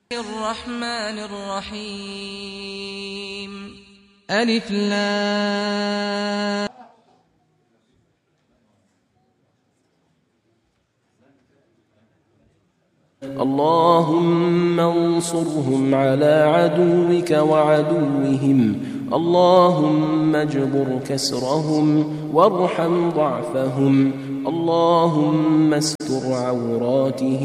الرحمن الرحيم ألف لام. اللهم انصرهم على عدوك وعدوهم، اللهم اجبر كسرهم وارحم ضعفهم، اللهم استر عوراتهم